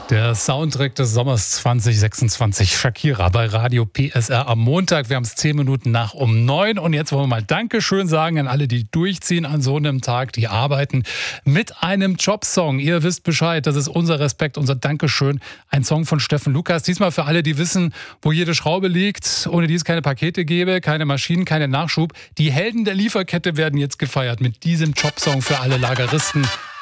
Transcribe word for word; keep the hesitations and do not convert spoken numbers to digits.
Der Soundtrack des Sommers zwanzig sechsundzwanzig, Shakira bei Radio P S R am Montag. Wir haben es zehn Minuten nach um neun und jetzt wollen wir mal Dankeschön sagen an alle, die durchziehen an so einem Tag, die arbeiten mit einem Jobsong. Ihr wisst Bescheid, das ist unser Respekt, unser Dankeschön. Ein Song von Steffen Lukas, diesmal für alle, die wissen, wo jede Schraube liegt, ohne die es keine Pakete gäbe, keine Maschinen, keinen Nachschub. Die Helden der Lieferkette werden jetzt gefeiert mit diesem Jobsong für alle Lageristen.